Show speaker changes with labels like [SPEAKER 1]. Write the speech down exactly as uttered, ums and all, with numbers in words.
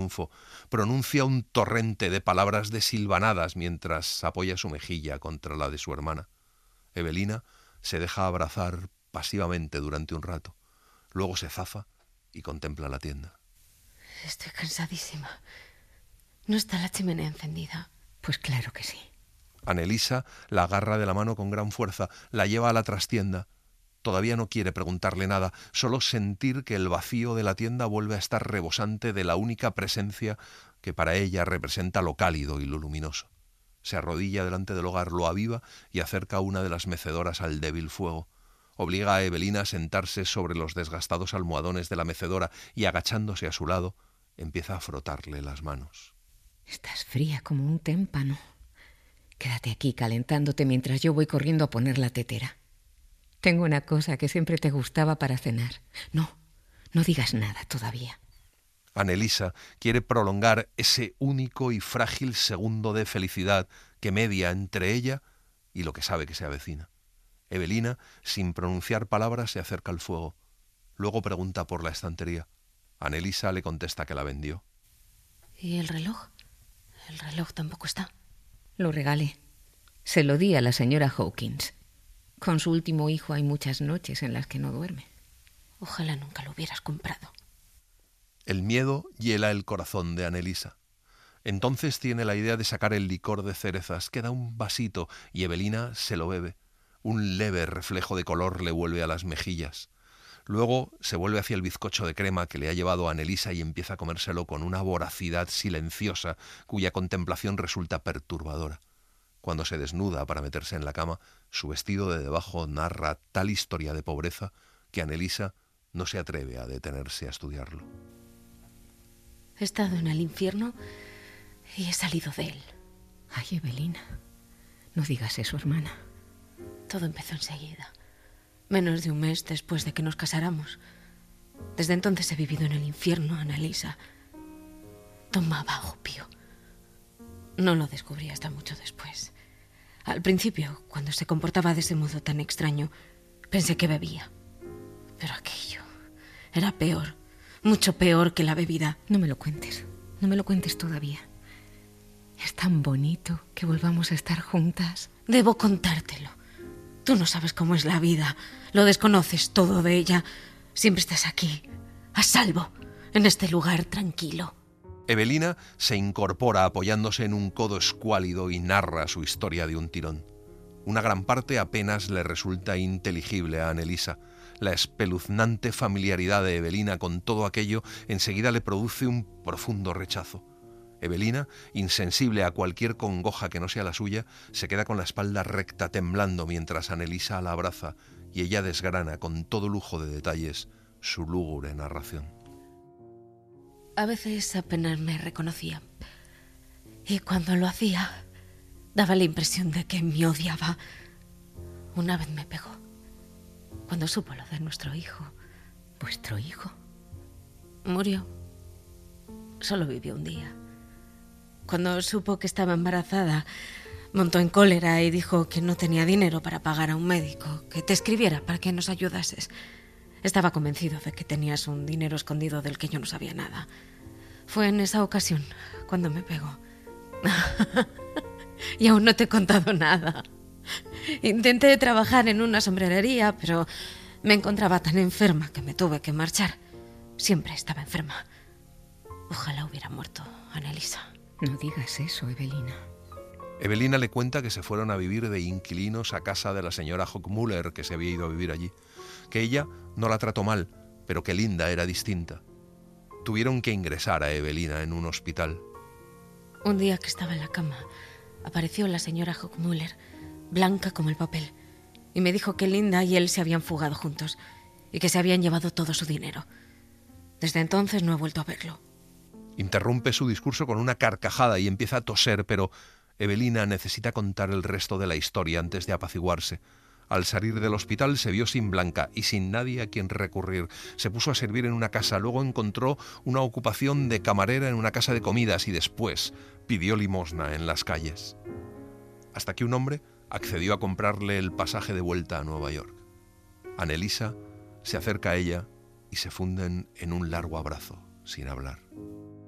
[SPEAKER 1] triunfo, pronuncia un torrente de palabras desilvanadas mientras apoya su mejilla contra la de su hermana. Evelina se deja abrazar pasivamente durante un rato. Luego se zafa y contempla la tienda.
[SPEAKER 2] Estoy cansadísima. ¿No está la chimenea encendida?
[SPEAKER 3] Pues claro que sí.
[SPEAKER 1] Annelisa la agarra de la mano con gran fuerza, la lleva a la trastienda. Todavía no quiere preguntarle nada, solo sentir que el vacío de la tienda vuelve a estar rebosante de la única presencia que para ella representa lo cálido y lo luminoso. Se arrodilla delante del hogar, lo aviva y acerca una de las mecedoras al débil fuego. Obliga a Evelina a sentarse sobre los desgastados almohadones de la mecedora y, agachándose a su lado, empieza a frotarle las manos.
[SPEAKER 3] Estás fría como un témpano. Quédate aquí calentándote mientras yo voy corriendo a poner la tetera. Tengo una cosa que siempre te gustaba para cenar. No, no digas nada todavía.
[SPEAKER 1] Annelisa quiere prolongar ese único y frágil segundo de felicidad que media entre ella y lo que sabe que se avecina. Evelina, sin pronunciar palabras, se acerca al fuego. Luego pregunta por la estantería. Annelisa le contesta que la vendió.
[SPEAKER 2] ¿Y el reloj? El reloj tampoco está.
[SPEAKER 3] Lo regalé. Se lo di a la señora Hawkins. Con su último hijo hay muchas noches en las que no duerme.
[SPEAKER 2] Ojalá nunca lo hubieras comprado.
[SPEAKER 1] El miedo hiela el corazón de Annelisa. Entonces tiene la idea de sacar el licor de cerezas. Queda un vasito y Evelina se lo bebe. Un leve reflejo de color le vuelve a las mejillas. Luego se vuelve hacia el bizcocho de crema que le ha llevado a Annelisa y empieza a comérselo con una voracidad silenciosa cuya contemplación resulta perturbadora. Cuando se desnuda para meterse en la cama, su vestido de debajo narra tal historia de pobreza que Annelisa no se atreve a detenerse a estudiarlo.
[SPEAKER 2] He estado en el infierno y he salido de él.
[SPEAKER 3] Ay, Evelina, no digas eso, hermana.
[SPEAKER 2] Todo empezó enseguida, menos de un mes después de que nos casáramos. Desde entonces he vivido en el infierno, Annelisa. Tomaba opio. No lo descubrí hasta mucho después. Al principio, cuando se comportaba de ese modo tan extraño, pensé que bebía. Pero aquello era peor, mucho peor que la bebida.
[SPEAKER 3] No me lo cuentes, no me lo cuentes todavía. Es tan bonito que volvamos a estar juntas.
[SPEAKER 2] Debo contártelo. Tú no sabes cómo es la vida, lo desconoces todo de ella. Siempre estás aquí, a salvo, en este lugar tranquilo.
[SPEAKER 1] Evelina se incorpora apoyándose en un codo escuálido y narra su historia de un tirón. Una gran parte apenas le resulta inteligible a Annelisa. La espeluznante familiaridad de Evelina con todo aquello enseguida le produce un profundo rechazo. Evelina, insensible a cualquier congoja que no sea la suya, se queda con la espalda recta temblando mientras Annelisa la abraza y ella desgrana con todo lujo de detalles su lúgubre narración.
[SPEAKER 2] A veces apenas me reconocía. Y cuando lo hacía, daba la impresión de que me odiaba. Una vez me pegó. Cuando supo lo de nuestro hijo.
[SPEAKER 3] ¿Vuestro hijo?
[SPEAKER 2] Murió. Solo vivió un día. Cuando supo que estaba embarazada, montó en cólera y dijo que no tenía dinero para pagar a un médico, que te escribiera para que nos ayudases. Estaba convencido de que tenías un dinero escondido del que yo no sabía nada. Fue en esa ocasión cuando me pegó. Y aún no te he contado nada. Intenté trabajar en una sombrerería, pero me encontraba tan enferma que me tuve que marchar. Siempre estaba enferma. Ojalá hubiera muerto, Annelisa.
[SPEAKER 3] No digas eso, Evelina.
[SPEAKER 1] Evelina le cuenta que se fueron a vivir de inquilinos a casa de la señora Hockmuller, que se había ido a vivir allí. Que ella no la trató mal, pero que Linda era distinta. Tuvieron que ingresar a Evelina en un hospital.
[SPEAKER 2] Un día que estaba en la cama, apareció la señora Hockmuller, blanca como el papel, y me dijo que Linda y él se habían fugado juntos y que se habían llevado todo su dinero. Desde entonces no he vuelto a verlo.
[SPEAKER 1] Interrumpe su discurso con una carcajada y empieza a toser, pero Evelina necesita contar el resto de la historia antes de apaciguarse. Al salir del hospital se vio sin Blanca y sin nadie a quien recurrir. Se puso a servir en una casa, luego encontró una ocupación de camarera en una casa de comidas y después pidió limosna en las calles. Hasta que un hombre accedió a comprarle el pasaje de vuelta a Nueva York. Annelisa se acerca a ella y se funden en un largo abrazo, sin hablar.